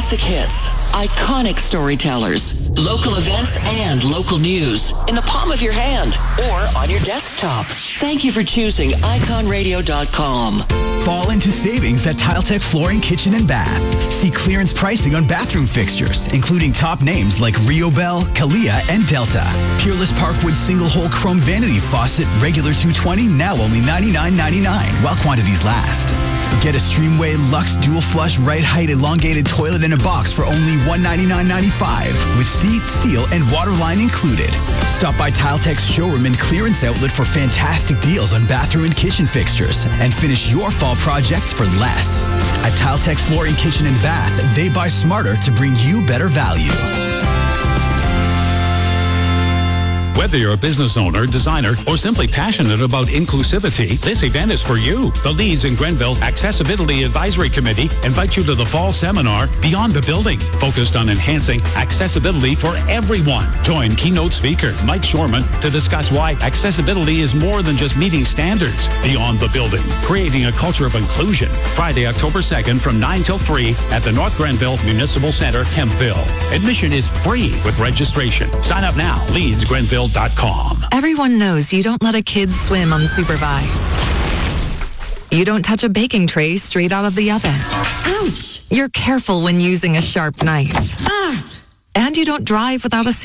Classic hits, iconic storytellers, local events, and local news in the palm of your hand or on your desktop. Thank you for choosing iconradio.com. Fall into savings at Tiletech Flooring, Kitchen, and Bath. See clearance pricing on bathroom fixtures, including top names like Riobel, Kalia, and Delta. Peerless Parkwood single-hole chrome vanity faucet, regular $220, now only $99.99, while quantities last. Get a Streamway Luxe Dual Flush Right Height Elongated Toilet in a box for only $199.95, with seat, seal, and water line included. Stop by Tiletech's showroom and clearance outlet for fantastic deals on bathroom and kitchen fixtures, and finish your fall projects for less. At Tiletech Flooring, Kitchen, and Bath, they buy smarter to bring you better value. Whether you're a business owner, designer, or simply passionate about inclusivity, this event is for you. The Leeds and Grenville Accessibility Advisory Committee invites you to the fall seminar, Beyond the Building, focused on enhancing accessibility for everyone. Join keynote speaker Mike Shorman to discuss why accessibility is more than just meeting standards. Beyond the Building, creating a culture of inclusion. Friday, October 2nd from 9 till 3 at the North Grenville Municipal Center, Hempville. Admission is free with registration. Sign up now, leedsgrenville.com. Everyone knows you don't let a kid swim unsupervised. You don't touch a baking tray straight out of the oven. Ouch! You're careful when using a sharp knife. And you don't drive without a